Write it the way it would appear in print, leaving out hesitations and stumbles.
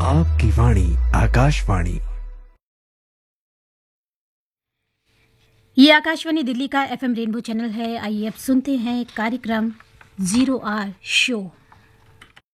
आपकी वाणी आकाशवाणी। ये आकाशवाणी दिल्ली का एफएम रेनबो चैनल है। आइए अब सुनते हैं कार्यक्रम 0 आवर शो।